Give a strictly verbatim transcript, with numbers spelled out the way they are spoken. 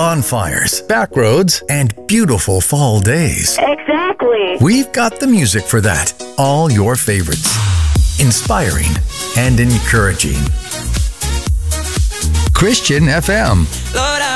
bonfires, back roads, and beautiful fall days. Exactly. We've got the music for that. All your favorites. Inspiring and encouraging. Christian F M. Lord,